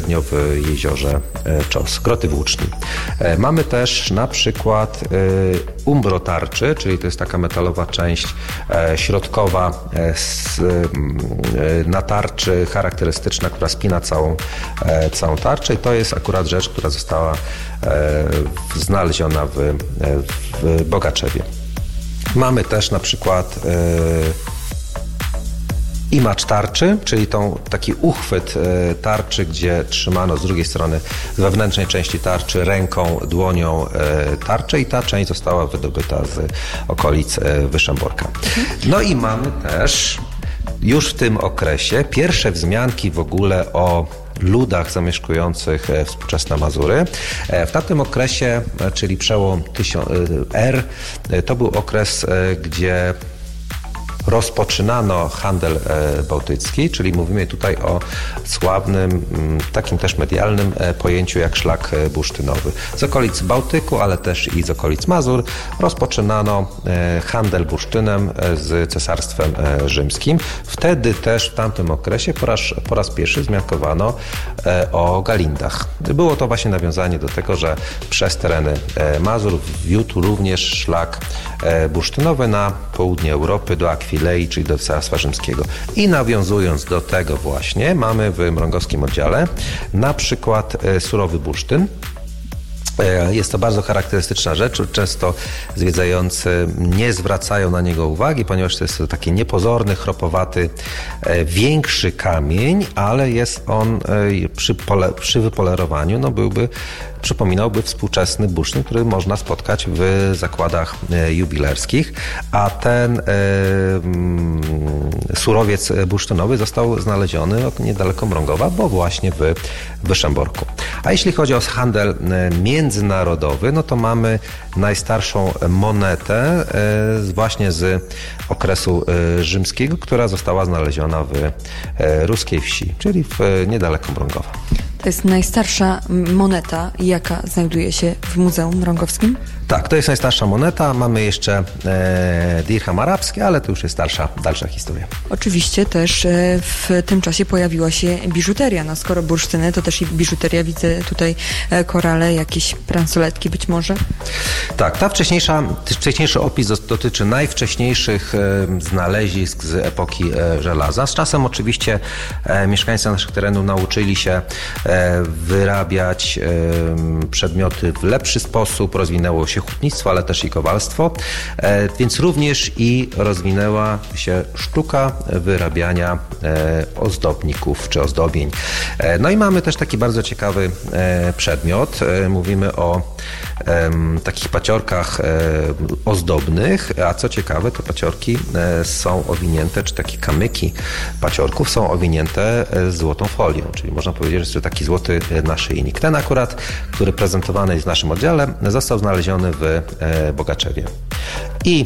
bezpośrednio w jeziorze Czos, groty włóczni. Mamy też na przykład umbro tarczy, czyli to jest taka metalowa część środkowa na tarczy charakterystyczna, która spina całą tarczę i to jest akurat rzecz, która została znaleziona w Bogaczewie. Mamy też na przykład imacz tarczy, czyli taki uchwyt tarczy, gdzie trzymano z drugiej strony z wewnętrznej części tarczy ręką, dłonią tarczę i ta część została wydobyta z okolic Wyszemborka. No i mamy też już w tym okresie pierwsze wzmianki w ogóle o ludach zamieszkujących współczesne Mazury. W tamtym okresie, czyli przełom R, to był okres, gdzie rozpoczynano handel bałtycki, czyli mówimy tutaj o sławnym, takim też medialnym pojęciu jak szlak bursztynowy. Z okolic Bałtyku, ale też i z okolic Mazur rozpoczynano handel bursztynem z Cesarstwem Rzymskim. Wtedy też w tamtym okresie po raz pierwszy zmiankowano o Galindach. Było to właśnie nawiązanie do tego, że przez tereny Mazur wiódł również szlak bursztynowy na południe Europy do Akwilei, czyli do Cesarstwa Rzymskiego. I nawiązując do tego właśnie mamy w mrągowskim oddziale na przykład surowy bursztyn. Jest to bardzo charakterystyczna rzecz. Często zwiedzający nie zwracają na niego uwagi, ponieważ to jest taki niepozorny, chropowaty, większy kamień, ale jest on przy wypolerowaniu przypominałby współczesny bursztyn, który można spotkać w zakładach jubilerskich, a ten surowiec bursztynowy został znaleziony niedaleko Mrągowa, bo właśnie w Wyszemborku. A jeśli chodzi o handel międzynarodowy, no to mamy najstarszą monetę właśnie z okresu rzymskiego, która została znaleziona w Ruskiej Wsi, czyli niedaleko Mrągowa. To jest najstarsza moneta, jaka znajduje się w Muzeum Mrągowskim? Tak, to jest najstarsza moneta. Mamy jeszcze dirham arabski, ale to już jest dalsza historia. Oczywiście też w tym czasie pojawiła się biżuteria. No skoro bursztyny, to też i biżuteria. Widzę tutaj korale, jakieś bransoletki być może. Tak, wcześniejszy opis dotyczy najwcześniejszych znalezisk z epoki żelaza. Z czasem oczywiście mieszkańcy naszych terenów nauczyli się wyrabiać przedmioty w lepszy sposób. Rozwinęło się hutnictwo, ale też i kowalstwo, więc również i rozwinęła się sztuka wyrabiania ozdobników czy ozdobień. No i mamy też taki bardzo ciekawy przedmiot. Mówimy o takich paciorkach ozdobnych, a co ciekawe, te paciorki są owinięte, czy takie kamyki paciorków są owinięte złotą folią, czyli można powiedzieć, że to taki złoty naszyjnik. Ten akurat, który prezentowany jest w naszym oddziale, został znaleziony w Bogaczewie. I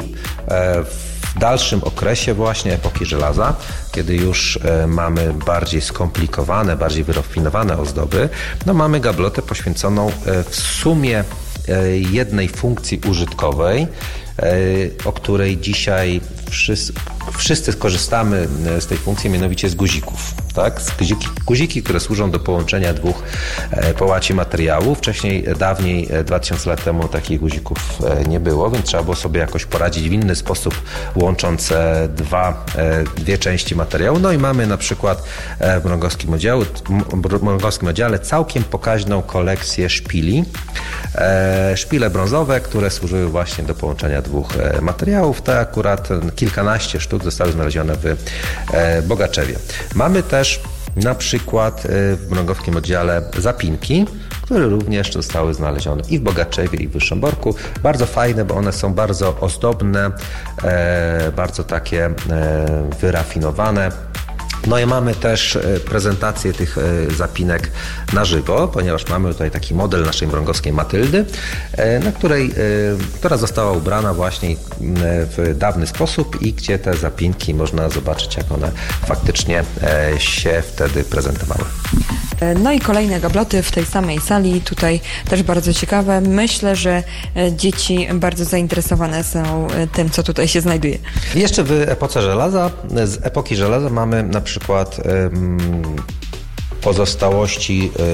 w dalszym okresie właśnie epoki żelaza, kiedy już mamy bardziej skomplikowane, bardziej wyrafinowane ozdoby, no mamy gablotę poświęconą w sumie jednej funkcji użytkowej, o której dzisiaj wszyscy korzystamy z tej funkcji, mianowicie z guzików. Tak? Guziki, które służą do połączenia dwóch połaci materiału. Dawniej, 2000 lat temu takich guzików nie było, więc trzeba było sobie jakoś poradzić w inny sposób, łącząc dwie części materiału. No i mamy na przykład w mrągowskim oddziale całkiem pokaźną kolekcję szpili. Szpile brązowe, które służyły właśnie do połączenia dwóch materiałów. Te akurat kilkanaście sztuk zostały znalezione w Bogaczewie. Mamy też na przykład w mrągowskim oddziale zapinki, które również zostały znalezione i w Bogaczewie, i w Wyszemborku. Bardzo fajne, bo one są bardzo ozdobne, bardzo takie wyrafinowane. No i mamy też prezentację tych zapinek na żywo, ponieważ mamy tutaj taki model naszej mrągowskiej Matyldy, która została ubrana właśnie w dawny sposób i gdzie te zapinki można zobaczyć, jak one faktycznie się wtedy prezentowały. No i kolejne gabloty w tej samej sali, tutaj też bardzo ciekawe. Myślę, że dzieci bardzo zainteresowane są tym, co tutaj się znajduje. Jeszcze w epoce żelaza, z epoki żelaza mamy na przykład pozostałości